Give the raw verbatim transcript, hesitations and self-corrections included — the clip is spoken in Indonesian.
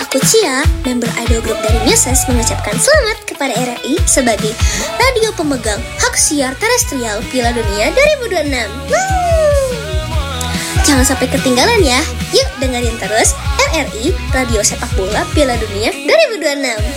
Aku Cia, member idol group dari Muses, mengucapkan selamat kepada R R I sebagai radio pemegang hak siar terestrial Piala Dunia dua ribu dua puluh enam. Woo! Jangan sampai ketinggalan ya. Yuk dengerin terus R R I, Radio Sepak Bola Piala Dunia dua ribu dua puluh enam.